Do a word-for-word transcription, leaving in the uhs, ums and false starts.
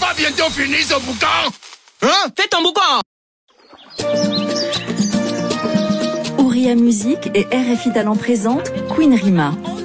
va bientôt finir ce boucan. Hein? Fais ton boucan. Ouria Musique et R F I Talent présente Queen Rima.